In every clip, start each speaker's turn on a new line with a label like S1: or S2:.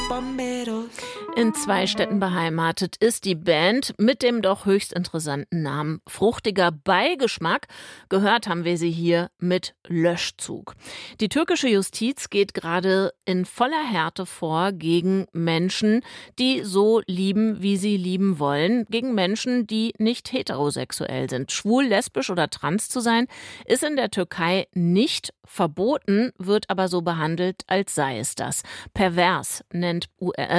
S1: bomberos.
S2: In 2 Städten beheimatet ist die Band mit dem doch höchst interessanten Namen Fruchtiger Beigeschmack. Gehört haben wir sie hier mit Löschzug. Die türkische Justiz geht gerade in voller Härte vor gegen Menschen, die so lieben, wie sie lieben wollen. Gegen Menschen, die nicht heterosexuell sind. Schwul, lesbisch oder trans zu sein, ist in der Türkei nicht verboten, wird aber so behandelt, als sei es das. Pervers nennt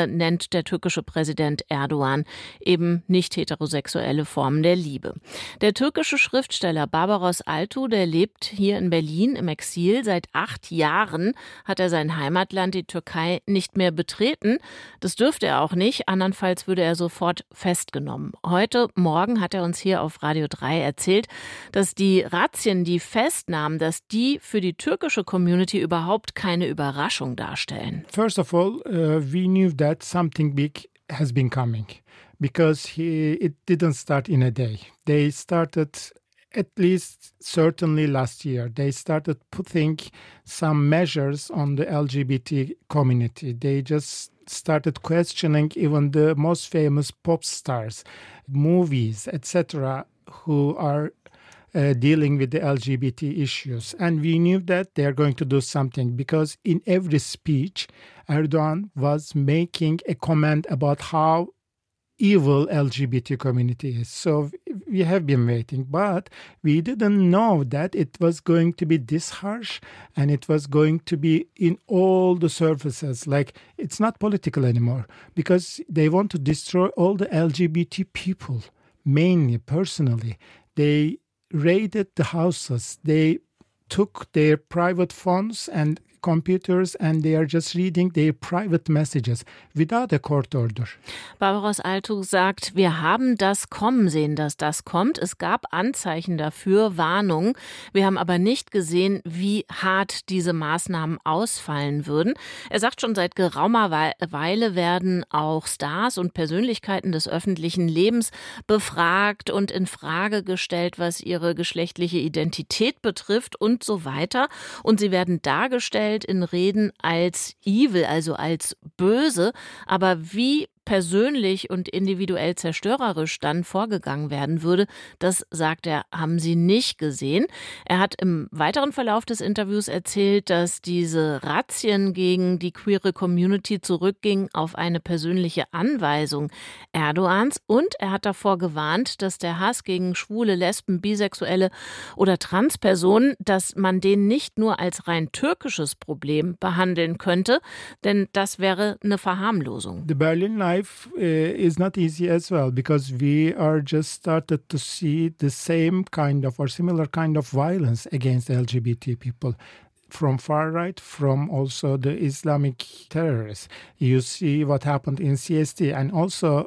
S2: der türkische Präsident Erdogan eben nicht heterosexuelle Formen der Liebe. Der türkische Schriftsteller Barbaros Altu, der lebt hier in Berlin im Exil. Seit 8 Jahren hat er sein Heimatland, die Türkei, nicht mehr betreten. Das dürfte er auch nicht, andernfalls würde er sofort festgenommen. Heute Morgen hat er uns hier auf Radio 3 erzählt, dass die Razzien, die Festnahmen, dass die für die türkische Community überhaupt keine Überraschung darstellen.
S3: First of all, we knew that something big has been coming because it didn't start in a day. They started at least certainly last year. They started putting some measures on the LGBT community. They just started questioning even the most famous pop stars, movies, etc., who are dealing with the LGBT issues. And we knew that they are going to do something because in every speech, Erdogan was making a comment about how evil LGBT community is. So we have been waiting, but we didn't know that it was going to be this harsh and it was going to be in all the surfaces. Like, it's not political anymore because they want to destroy all the LGBT people, mainly, personally. They raided the houses. They took their private phones and computers and they are just reading their private messages without a court order.
S2: Barbaros Altu sagt, wir haben das kommen sehen, dass das kommt. Es gab Anzeichen dafür, Warnungen. Wir haben aber nicht gesehen, wie hart diese Maßnahmen ausfallen würden. Er sagt, schon seit geraumer Weile werden auch Stars und Persönlichkeiten des öffentlichen Lebens befragt und in Frage gestellt, was ihre geschlechtliche Identität betrifft und so weiter. Und sie werden dargestellt in Reden als evil, also als böse. Aber wie persönlich und individuell zerstörerisch dann vorgegangen werden würde, das, sagt er, haben sie nicht gesehen. Er hat im weiteren Verlauf des Interviews erzählt, dass diese Razzien gegen die queere Community zurückgingen auf eine persönliche Anweisung Erdogans und er hat davor gewarnt, dass der Hass gegen Schwule, Lesben, Bisexuelle oder Transpersonen, dass man den nicht nur als rein türkisches Problem behandeln könnte, denn das wäre eine Verharmlosung.
S3: The Berlin life is not easy as well because we are just started to see the same kind of or similar kind of violence against LGBT people from far right, from also the Islamic terrorists. You see what happened in CST and also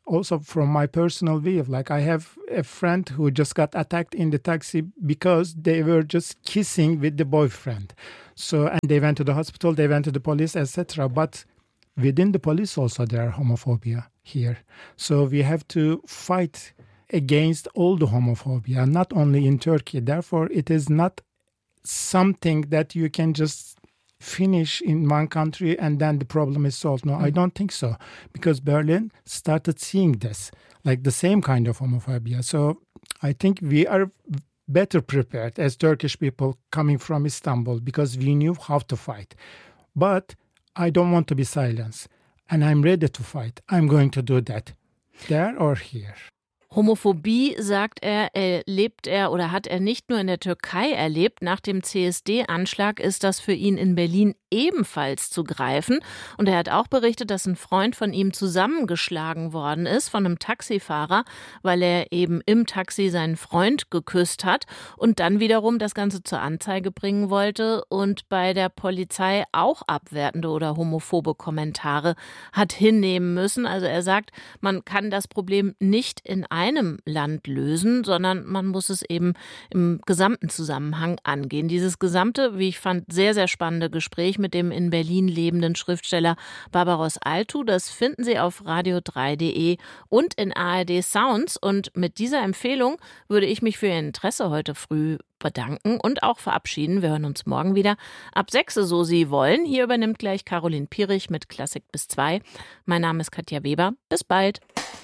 S3: from my personal view, like I have a friend who just got attacked in the taxi because they were just kissing with the boyfriend. So, and they went to the hospital, they went to the police, etc. But within the police also there are homophobia here. So we have to fight against all the homophobia, not only in Turkey. Therefore, it is not something that you can just finish in one country and then the problem is solved. No, I don't think so. Because Berlin started seeing this, like the same kind of homophobia. So I think we are better prepared as Turkish people coming from Istanbul because we knew how to fight. But I don't want to be silenced and I'm ready to fight. I'm going to do that, there or here.
S2: Homophobie, sagt er, erlebt er oder hat er nicht nur in der Türkei erlebt. Nach dem CSD-Anschlag ist das für ihn in Berlin ebenfalls zu greifen. Und er hat auch berichtet, dass ein Freund von ihm zusammengeschlagen worden ist von einem Taxifahrer, weil er eben im Taxi seinen Freund geküsst hat und dann wiederum das Ganze zur Anzeige bringen wollte und bei der Polizei auch abwertende oder homophobe Kommentare hat hinnehmen müssen. Also er sagt, man kann das Problem nicht in einem Land lösen, sondern man muss es eben im gesamten Zusammenhang angehen. Dieses gesamte, wie ich fand, sehr, sehr spannende Gespräch mit dem in Berlin lebenden Schriftsteller Barbaros Altu, das finden Sie auf radio3.de und in ARD Sounds. Und mit dieser Empfehlung würde ich mich für Ihr Interesse heute früh bedanken und auch verabschieden. Wir hören uns morgen wieder ab 6, so Sie wollen. Hier übernimmt gleich Caroline Pierich mit Klassik bis 2. Mein Name ist Katja Weber. Bis bald.